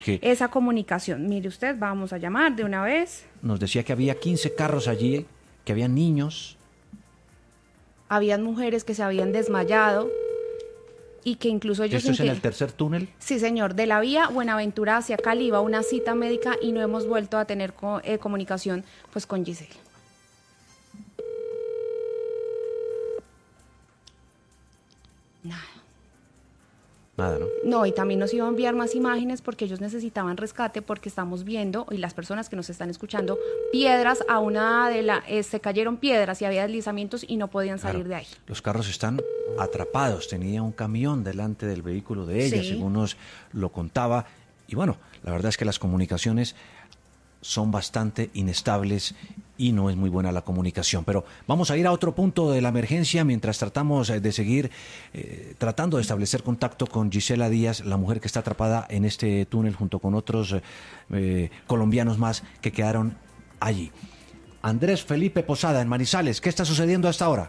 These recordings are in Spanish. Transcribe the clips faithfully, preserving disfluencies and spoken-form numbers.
esa comunicación. Mire usted, vamos a llamar de una vez. Nos decía que había quince carros allí, que había niños. Habían mujeres que se habían desmayado y que incluso ellos... ¿Esto es en el tercer túnel? Sí, señor. De la vía Buenaventura hacia Cali iba una cita médica y no hemos vuelto a tener co- eh, comunicación pues con Giselle. Nada. Nada, ¿no? No, y también nos iba a enviar más imágenes porque ellos necesitaban rescate, porque estamos viendo, y las personas que nos están escuchando, piedras a una de la... Eh, se cayeron piedras y había deslizamientos y no podían salir Claro, de ahí. Los carros están atrapados, tenía un camión delante del vehículo de ella, Sí. según nos lo contaba. Y bueno, la verdad es que las comunicaciones son bastante inestables y no es muy buena la comunicación. Pero vamos a ir a otro punto de la emergencia mientras tratamos de seguir eh, tratando de establecer contacto con Gisela Díaz, la mujer que está atrapada en este túnel junto con otros eh, colombianos más que quedaron allí. Andrés Felipe Posada en Manizales, ¿qué está sucediendo hasta ahora?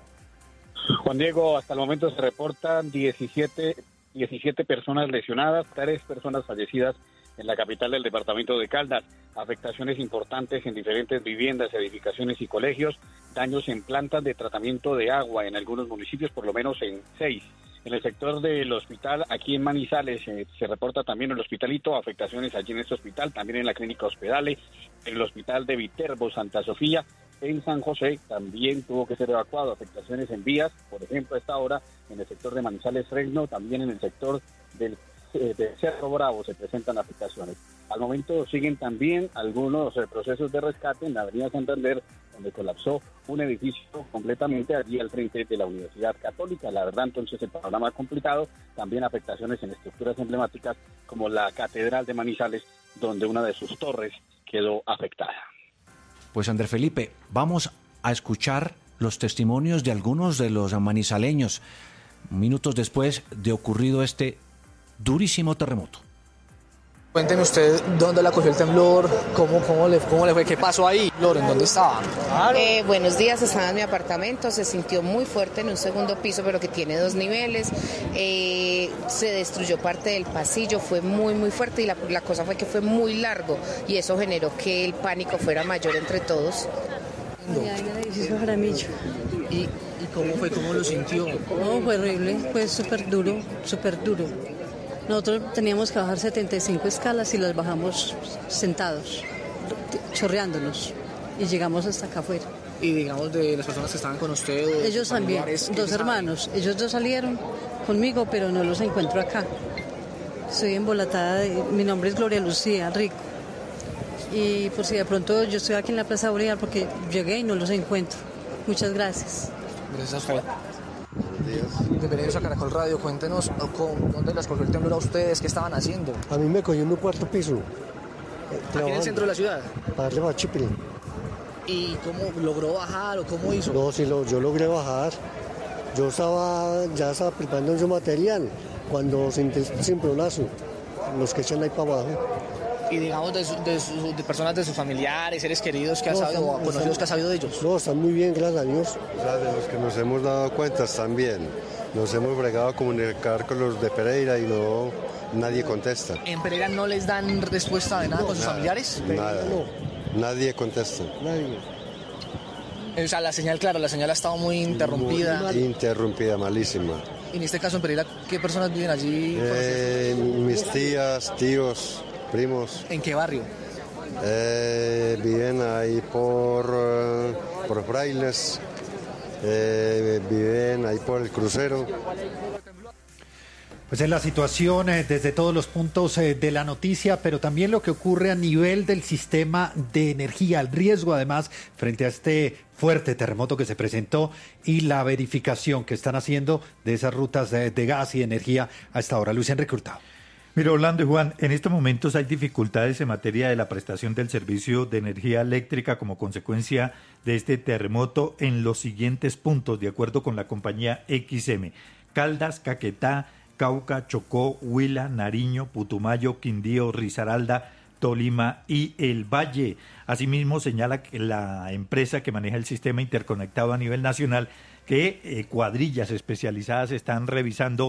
Juan Diego, hasta el momento se reportan diecisiete, diecisiete personas lesionadas, tres personas fallecidas en la capital del departamento de Caldas, afectaciones importantes en diferentes viviendas, edificaciones y colegios, daños en plantas de tratamiento de agua en algunos municipios, por lo menos en seis. En el sector del hospital, aquí en Manizales, eh, se reporta también el hospitalito, afectaciones allí en este hospital, también en la clínica Hospedales, en el hospital de Viterbo, Santa Sofía. En San José también tuvo que ser evacuado, afectaciones en vías, por ejemplo, a esta hora en el sector de Manizales Fresno, también en el sector del eh, de Cerro Bravo se presentan afectaciones. Al momento siguen también algunos eh, procesos de rescate en la avenida Santander, donde colapsó un edificio completamente allí al frente de la Universidad Católica. La verdad, entonces, el panorama es complicado, también afectaciones en estructuras emblemáticas como la Catedral de Manizales, donde una de sus torres quedó afectada. Pues Andrés Felipe, vamos a escuchar los testimonios de algunos de los manizaleños minutos después de ocurrido este durísimo terremoto. Cuénteme usted dónde la cogió el temblor, cómo, cómo, le, cómo le fue, qué pasó ahí, Loren, ¿dónde estaba? Eh, buenos días, estaba en mi apartamento, se sintió muy fuerte en un segundo piso, pero que tiene dos niveles, eh, se destruyó parte del pasillo, fue muy muy fuerte y la, la cosa fue que fue muy largo y eso generó que el pánico fuera mayor entre todos. Ya en el edificio Jaramillo. ¿Y, ¿Y cómo fue, cómo lo sintió? No, fue horrible, fue súper duro, súper duro. Nosotros teníamos que bajar setenta y cinco escalas y las bajamos sentados, chorreándonos, y llegamos hasta acá afuera. Y digamos de las personas que estaban con usted. Ellos también, dos hermanos, ellos dos salieron conmigo, pero no los encuentro acá. Estoy embolatada, mi nombre es Gloria Lucía Rico. Y por si de pronto yo estoy aquí en la Plaza Bolívar porque llegué y no los encuentro. Muchas gracias. Gracias a usted. Buenos días. Bienvenidos a Caracol Radio. Cuéntenos con, dónde les cogió el temblor a ustedes, qué estaban haciendo. A mí me cogió en un cuarto piso. Eh, ¿Aquí en el centro de la ciudad? Para arriba a Chipre. ¿Y cómo logró bajar o cómo hizo? No, sí, lo, yo logré bajar. Yo estaba, ya estaba preparando su material cuando sentí el cimbronazo, los que echan ahí para abajo. Y digamos de, su, de, su, de personas de sus familiares, seres queridos que ha no, sabido, o conocidos están, que ha sabido de ellos. No, están muy bien, gracias a Dios. Ya de los que nos hemos dado cuenta están bien. Nos hemos bregado a comunicar con los de Pereira y no, nadie contesta. ¿En Pereira no les dan respuesta de nada no, con sus nada, familiares? Nada, no. Nadie contesta. Nadie. O sea, la señal, claro, la señal ha estado muy interrumpida. Muy interrumpida, malísima. Y en este caso en Pereira, ¿qué personas viven allí? Eh, mis tías, tíos, primos. ¿En qué barrio? Eh, viven ahí por, uh, por Frailes, eh, viven ahí por el crucero. Pues es la situación eh, desde todos los puntos eh, de la noticia, pero también lo que ocurre a nivel del sistema de energía, el riesgo además frente a este fuerte terremoto que se presentó y la verificación que están haciendo de esas rutas de, de gas y energía a esta hora. Luis Enrique Hurtado. Mira, Orlando y Juan, en estos momentos hay dificultades en materia de la prestación del servicio de energía eléctrica como consecuencia de este terremoto en los siguientes puntos, de acuerdo con la compañía X M. Caldas, Caquetá, Cauca, Chocó, Huila, Nariño, Putumayo, Quindío, Risaralda, Tolima y el Valle. Asimismo, señala que la empresa que maneja el sistema interconectado a nivel nacional que eh, cuadrillas especializadas están revisando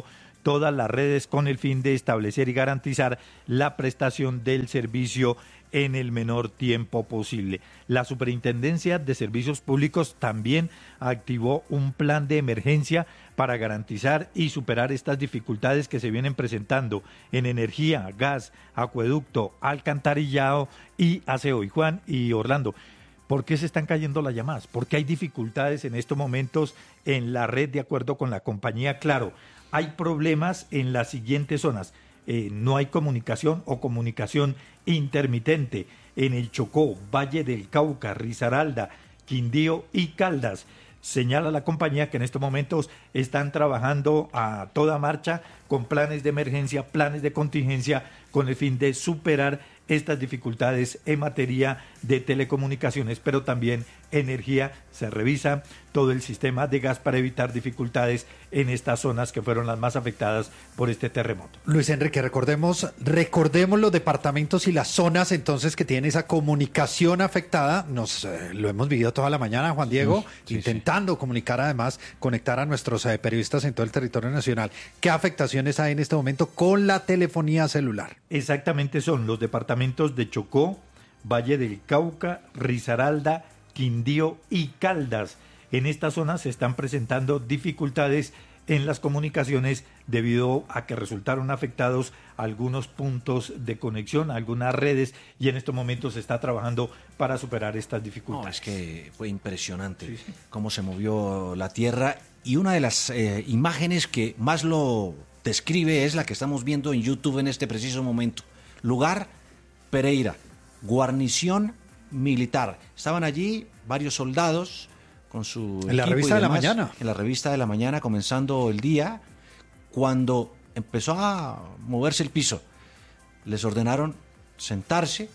todas las redes con el fin de establecer y garantizar la prestación del servicio en el menor tiempo posible. La Superintendencia de Servicios Públicos también activó un plan de emergencia para garantizar y superar estas dificultades que se vienen presentando en energía, gas, acueducto, alcantarillado y aseo. Y Juan y Orlando, ¿por qué se están cayendo las llamadas? ¿Por qué hay dificultades en estos momentos en la red de acuerdo con la compañía? Claro, hay problemas en las siguientes zonas. Eh, no hay comunicación o comunicación intermitente en el Chocó, Valle del Cauca, Risaralda, Quindío y Caldas. Señala la compañía que en estos momentos están trabajando a toda marcha con planes de emergencia, planes de contingencia, con el fin de superar estas dificultades en materia de telecomunicaciones, pero también energía. Se revisa todo el sistema de gas para evitar dificultades en estas zonas que fueron las más afectadas por este terremoto. Luis Enrique, recordemos, recordemos los departamentos y las zonas entonces que tienen esa comunicación afectada. Nos eh, lo hemos vivido toda la mañana, Juan Diego, sí, intentando sí. comunicar, además, conectar a nuestros eh, periodistas en todo el territorio nacional. ¿Qué afectaciones hay en este momento con la telefonía celular? Exactamente, son los departamentos de Chocó, Valle del Cauca, Risaralda, Quindío y Caldas. En estas zonas se están presentando dificultades en las comunicaciones debido a que resultaron afectados algunos puntos de conexión, algunas redes, y en estos momentos se está trabajando para superar estas dificultades. No, es que fue impresionante sí, sí. cómo se movió la tierra, y una de las eh, imágenes que más lo describe es la que estamos viendo en YouTube en este preciso momento. Lugar, Pereira, guarnición militar. Estaban allí varios soldados con su en la revista de la mañana. En la revista de la mañana, comenzando el día, cuando empezó a moverse el piso, les ordenaron sentarse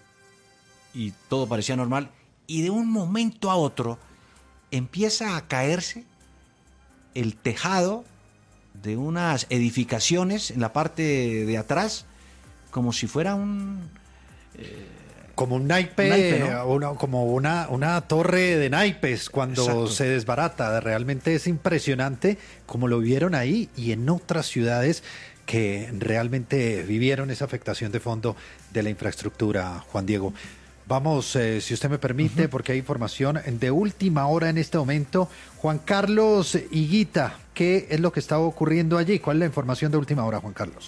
y todo parecía normal, y de un momento a otro empieza a caerse el tejado de unas edificaciones en la parte de atrás, como si fuera un... Eh, como un naipe, naipe ¿no? una, como una, una torre de naipes cuando Exacto. se desbarata. Realmente es impresionante como lo vieron ahí y en otras ciudades que realmente vivieron esa afectación de fondo de la infraestructura, Juan Diego. Vamos, eh, si usted me permite, uh-huh. porque hay información de última hora en este momento. Juan Carlos Higuita, ¿qué es lo que está ocurriendo allí? ¿Cuál es la información de última hora, Juan Carlos?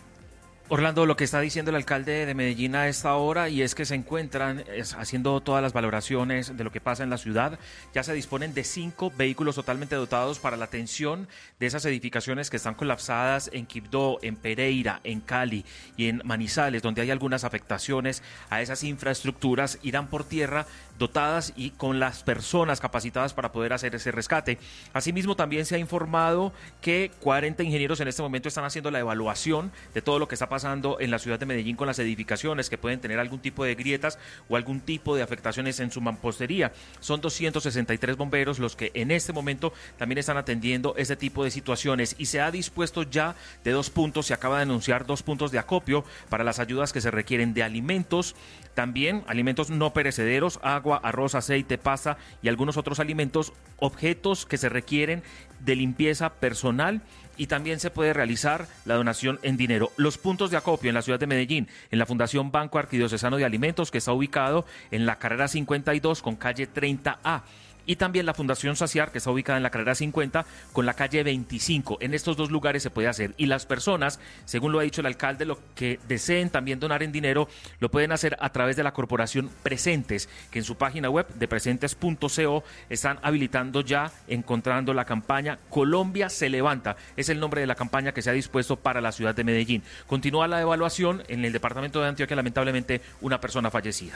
Orlando, lo que está diciendo el alcalde de Medellín a esta hora, y es que se encuentran es, haciendo todas las valoraciones de lo que pasa en la ciudad. Ya se disponen de cinco vehículos totalmente dotados para la atención de esas edificaciones que están colapsadas en Quibdó, en Pereira, en Cali y en Manizales, donde hay algunas afectaciones a esas infraestructuras. Irán por tierra dotadas y con las personas capacitadas para poder hacer ese rescate. Asimismo, también se ha informado que cuarenta ingenieros en este momento están haciendo la evaluación de todo lo que está pasando en la ciudad de Medellín con las edificaciones que pueden tener algún tipo de grietas o algún tipo de afectaciones en su mampostería. Son doscientos sesenta y tres bomberos los que en este momento también están atendiendo ese tipo de situaciones, y se ha dispuesto ya de dos puntos, se acaba de anunciar dos puntos de acopio para las ayudas que se requieren de alimentos, también alimentos no perecederos, agua, arroz, aceite, pasta y algunos otros alimentos, objetos que se requieren de limpieza personal, y también se puede realizar la donación en dinero. Los puntos de acopio en la ciudad de Medellín, en la Fundación Banco Arquidiocesano de Alimentos, que está ubicado en la carrera cincuenta y dos con calle treinta A. Y también la Fundación Saciar, que está ubicada en la carrera cincuenta con la calle veinticinco. En estos dos lugares se puede hacer. Y las personas, según lo ha dicho el alcalde, lo que deseen también donar en dinero, lo pueden hacer a través de la corporación Presentes, que en su página web de presentes punto co están habilitando ya, encontrando la campaña Colombia se levanta. Es el nombre de la campaña que se ha dispuesto para la ciudad de Medellín. Continúa la evaluación en el departamento de Antioquia, lamentablemente una persona fallecida.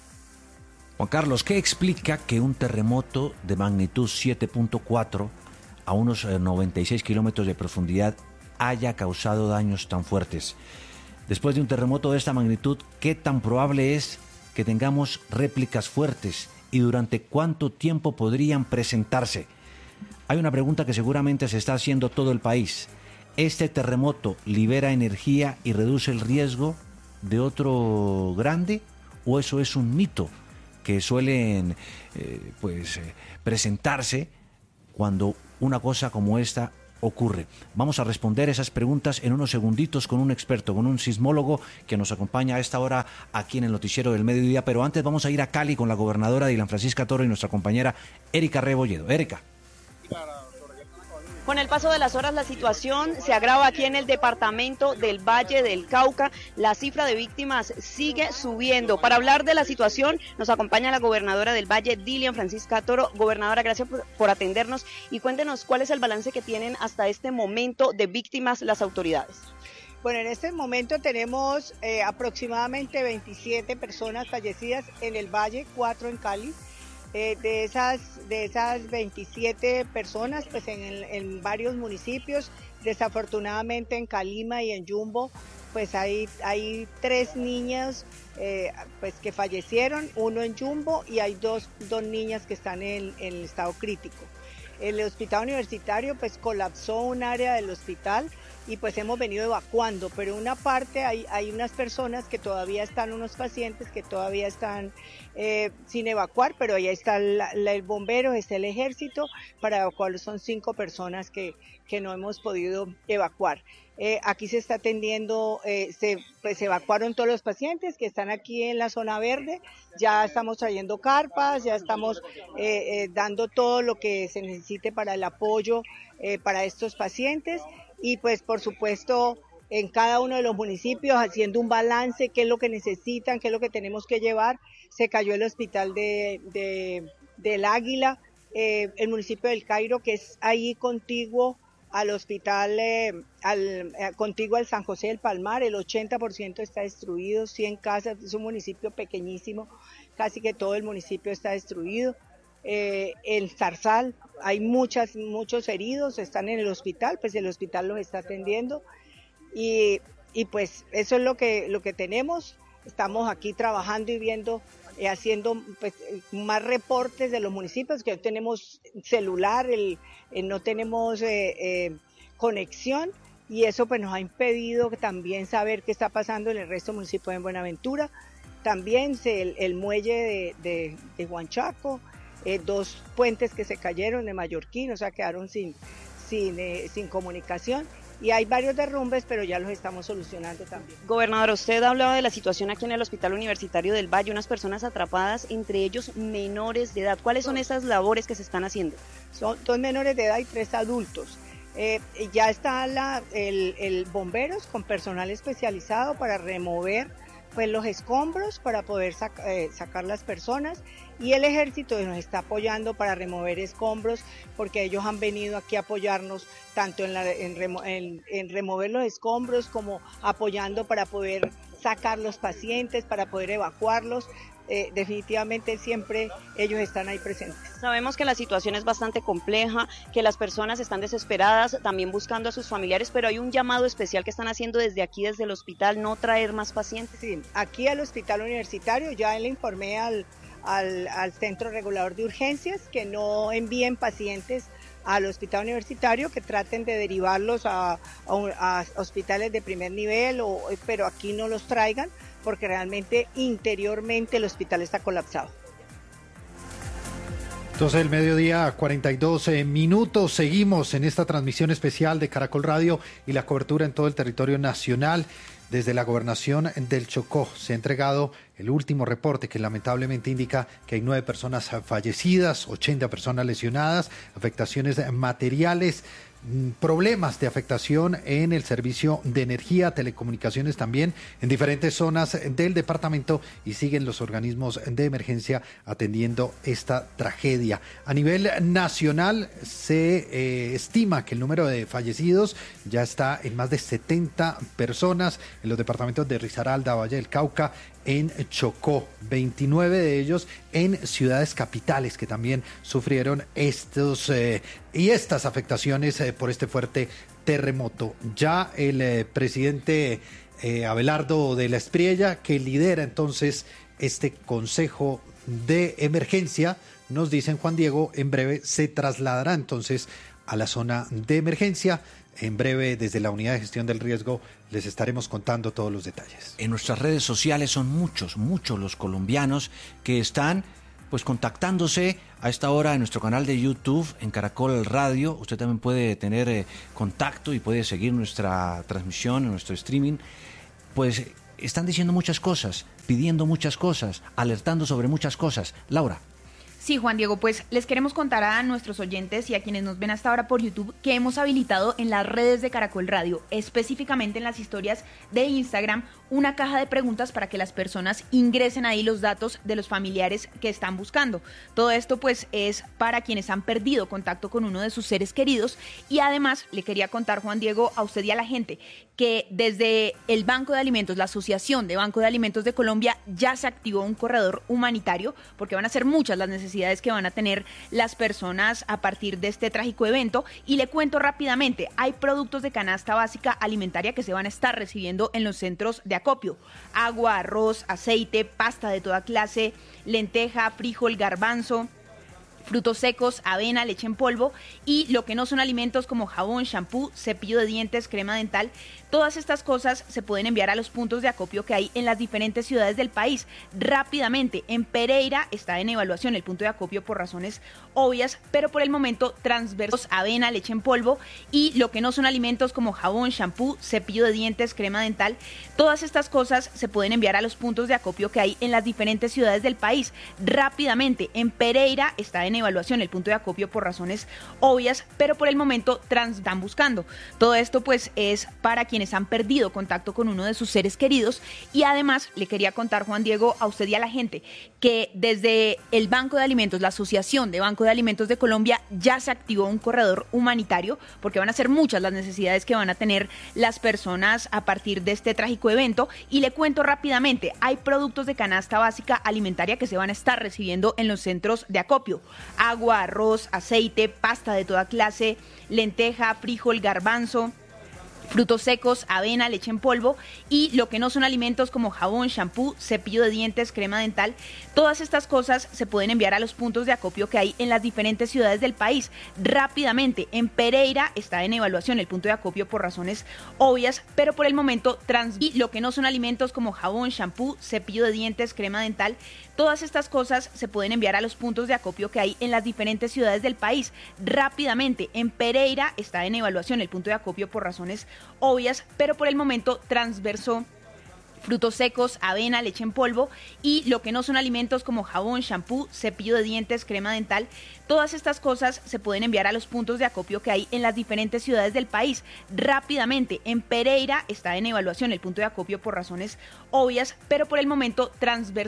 Juan Carlos, ¿qué explica que un terremoto de magnitud siete punto cuatro a unos noventa y seis kilómetros de profundidad haya causado daños tan fuertes? Después de un terremoto de esta magnitud, ¿qué tan probable es que tengamos réplicas fuertes y durante cuánto tiempo podrían presentarse? Hay una pregunta que seguramente se está haciendo todo el país. ¿Este terremoto libera energía y reduce el riesgo de otro grande, o eso es un mito que suelen eh, pues eh, presentarse cuando una cosa como esta ocurre? Vamos a responder esas preguntas en unos segunditos con un experto, con un sismólogo que nos acompaña a esta hora aquí en el Noticiero del Mediodía, pero antes vamos a ir a Cali con la gobernadora Dylan Francisca Toro y nuestra compañera Erika Rebolledo. Erika. Con el paso de las horas la situación se agrava aquí en el departamento del Valle del Cauca. La cifra de víctimas sigue subiendo. Para hablar de la situación nos acompaña la gobernadora del Valle, Dylan Francisca Toro. Gobernadora, gracias por, por atendernos y cuéntenos cuál es el balance que tienen hasta este momento de víctimas las autoridades. Bueno, en este momento tenemos eh, aproximadamente veintisiete personas fallecidas en el Valle, cuatro en Cali. Eh, de esas de esas veintisiete personas, pues en, el, en varios municipios, desafortunadamente en Calima y en Yumbo, pues hay, hay tres niñas eh, pues que fallecieron, uno en Yumbo y hay dos, dos niñas que están en, en el estado crítico. El hospital universitario pues colapsó un área del hospital y pues hemos venido evacuando, pero una parte hay, hay unas personas que todavía están, unos pacientes que todavía están eh, sin evacuar, pero ahí está la, la, el bombero, está el ejército, para evacuarlos son cinco personas que, que no hemos podido evacuar. Eh, aquí se está atendiendo, eh, se, pues, se evacuaron todos los pacientes que están aquí en la zona verde, ya estamos trayendo carpas, ya estamos eh, eh, dando todo lo que se necesite para el apoyo eh, para estos pacientes. Y pues por supuesto en cada uno de los municipios haciendo un balance, qué es lo que necesitan, qué es lo que tenemos que llevar. Se cayó el hospital de, de, del Águila, eh, el municipio del Cairo, que es ahí contiguo al hospital, eh, al, eh, contiguo al San José del Palmar, el ochenta por ciento está destruido, cien casas, es un municipio pequeñísimo, casi que todo el municipio está destruido. Eh, el Zarzal, hay muchas, muchos heridos, están en el hospital, pues el hospital los está atendiendo y, y pues eso es lo que, lo que tenemos. Estamos aquí trabajando y viendo, eh, haciendo pues más reportes de los municipios, que no tenemos celular, el, eh, no tenemos eh, eh, conexión y eso pues nos ha impedido también saber qué está pasando en el resto del municipio de Buenaventura. También se, el, el muelle de, de, de Huanchaco, Eh, dos puentes que se cayeron de Mallorquín, o sea, quedaron sin, sin, eh, sin comunicación y hay varios derrumbes, pero ya los estamos solucionando también. Gobernadora, usted hablaba de la situación aquí en el Hospital Universitario del Valle, unas personas atrapadas, entre ellos menores de edad. ¿Cuáles son esas labores que se están haciendo? Son dos menores de edad y tres adultos. Eh, ya está la, el, el bomberos con personal especializado para remover pues los escombros para poder sac- eh, sacar las personas y el ejército nos está apoyando para remover escombros porque ellos han venido aquí a apoyarnos tanto en, la, en, remo- en, en remover los escombros como apoyando para poder sacar los pacientes, para poder evacuarlos. Eh, definitivamente siempre ellos están ahí presentes. Sabemos que la situación es bastante compleja, que las personas están desesperadas, también buscando a sus familiares, pero hay un llamado especial que están haciendo desde aquí, desde el hospital, no traer más pacientes. Sí, aquí al hospital universitario ya le informé al, al, al centro regulador de urgencias que no envíen pacientes al hospital universitario, que traten de derivarlos a, a, a hospitales de primer nivel, o, pero aquí no los traigan, porque realmente interiormente el hospital está colapsado. Entonces el mediodía, cuarenta y dos minutos, seguimos en esta transmisión especial de Caracol Radio y la cobertura en todo el territorio nacional. Desde la gobernación del Chocó se ha entregado el último reporte que lamentablemente indica que hay nueve personas fallecidas, ochenta personas lesionadas, afectaciones materiales, problemas de afectación en el servicio de energía, telecomunicaciones también en diferentes zonas del departamento y siguen los organismos de emergencia atendiendo esta tragedia. A nivel nacional se eh, estima que el número de fallecidos ya está en más de setenta personas en los departamentos de Risaralda, Valle del Cauca, en Chocó, veintinueve de ellos en ciudades capitales que también sufrieron estos eh, y estas afectaciones eh, por este fuerte terremoto. Ya el eh, presidente eh, Abelardo de la Espriella, que lidera entonces este consejo de emergencia, nos dicen, Juan Diego, en breve se trasladará entonces a la zona de emergencia. En breve, desde la Unidad de Gestión del Riesgo, les estaremos contando todos los detalles. En nuestras redes sociales son muchos, muchos los colombianos que están pues contactándose a esta hora en nuestro canal de YouTube, en Caracol Radio. Usted también puede tener eh, contacto y puede seguir nuestra transmisión, nuestro streaming. Pues están diciendo muchas cosas, pidiendo muchas cosas, alertando sobre muchas cosas. Laura. Sí, Juan Diego, pues les queremos contar a nuestros oyentes y a quienes nos ven hasta ahora por YouTube que hemos habilitado en las redes de Caracol Radio, específicamente en las historias de Instagram, una caja de preguntas para que las personas ingresen ahí los datos de los familiares que están buscando. Todo esto pues es para quienes han perdido contacto con uno de sus seres queridos y además le quería contar, Juan Diego, a usted y a la gente que desde el Banco de Alimentos, la Asociación de Banco de Alimentos de Colombia, ya se activó un corredor humanitario porque van a ser muchas las necesidades que van a tener las personas a partir de este trágico evento. Y le cuento rápidamente, hay productos de canasta básica alimentaria que se van a estar recibiendo en los centros de acopio: agua, arroz, aceite, pasta de toda clase, lenteja, frijol, garbanzo, frutos secos, avena, leche en polvo y lo que no son alimentos como jabón, shampoo, cepillo de dientes, crema dental. Todas estas cosas se pueden enviar a los puntos de acopio que hay en las diferentes ciudades del país. Rápidamente, en Pereira está en evaluación el punto de acopio por razones obvias, pero por el momento transversos, avena, leche en polvo y lo que no son alimentos como jabón, shampoo, cepillo de dientes, crema dental. Todas estas cosas se pueden enviar a los puntos de acopio que hay en las diferentes ciudades del país. Rápidamente, en Pereira está en evaluación el punto de acopio por razones obvias, pero por el momento trans están buscando. Todo esto pues es para quienes han perdido contacto con uno de sus seres queridos y además le quería contar, Juan Diego, a usted y a la gente que desde el Banco de Alimentos, la Asociación de Banco de Alimentos de Colombia, ya se activó un corredor humanitario porque van a ser muchas las necesidades que van a tener las personas a partir de este trágico evento. Y le cuento rápidamente, hay productos de canasta básica alimentaria que se van a estar recibiendo en los centros de acopio: agua, arroz, aceite, pasta de toda clase, lenteja, frijol, garbanzo, frutos secos, avena, leche en polvo y lo que no son alimentos como jabón, shampoo, cepillo de dientes, crema dental. Todas estas cosas se pueden enviar a los puntos de acopio que hay en las diferentes ciudades del país. Rápidamente, en Pereira está en evaluación el punto de acopio por razones obvias, pero por el momento trans y lo que no son alimentos como jabón, shampoo, cepillo de dientes, crema dental. Todas estas cosas se pueden enviar a los puntos de acopio que hay en las diferentes ciudades del país. Rápidamente, en Pereira está en evaluación el punto de acopio por razones obvias, pero por el momento transverso frutos secos, avena, leche en polvo y lo que no son alimentos como jabón, shampoo, cepillo de dientes, crema dental. Todas estas cosas se pueden enviar a los puntos de acopio que hay en las diferentes ciudades del país. Rápidamente, en Pereira está en evaluación el punto de acopio por razones obvias, pero por el momento transverso